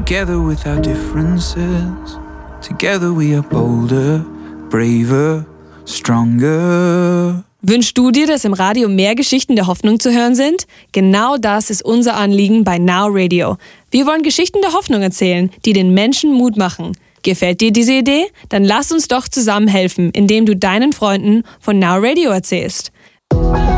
together with our differences. Together we are bolder, braver, stronger. Wünschst du dir, dass im Radio mehr Geschichten der Hoffnung zu hören sind? Genau das ist unser Anliegen bei Now Radio. Wir wollen Geschichten der Hoffnung erzählen, die den Menschen Mut machen. Gefällt dir diese Idee? Dann lass uns doch zusammen helfen, indem du deinen Freunden von Now Radio erzählst.